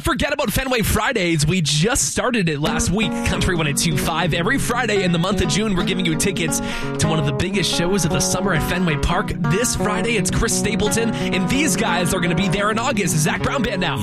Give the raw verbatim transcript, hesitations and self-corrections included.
don't forget about Fenway Fridays. We just started it last week, Country one oh two point five. Every Friday in the month of June, we're giving you tickets to one of the biggest shows of the summer at Fenway Park. This Friday, it's Chris Stapleton, and these guys are going to be there in August. Zach Brown Band now.